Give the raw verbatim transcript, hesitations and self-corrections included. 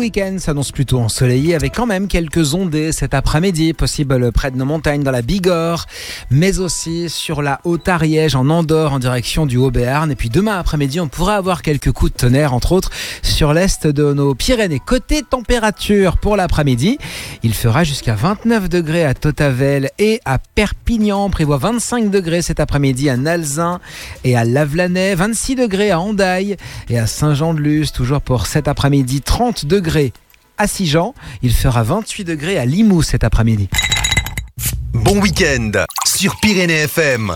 week-end s'annonce plutôt ensoleillé avec quand même quelques ondées cet après-midi, possible près de nos montagnes dans la Bigorre, mais aussi sur la Haute-Ariège en Andorre en direction du Haut-Béarn. Et puis demain après-midi, on pourra avoir quelques coups de tonnerre, entre autres sur l'est de nos Pyrénées. Côté température pour l'après-midi, il fera jusqu'à vingt-neuf degrés à Totavel et à Perpignan. On prévoit vingt-cinq degrés cet après-midi à Nalzin et à Lavelanet, vingt-six degrés à Hendaye et à Saint-Jean-de-Luz, toujours pour cet après-midi, trente degrés à Sigean. Il fera vingt-huit degrés à Limoux cet après-midi. Bon week-end sur Pyrénées F M.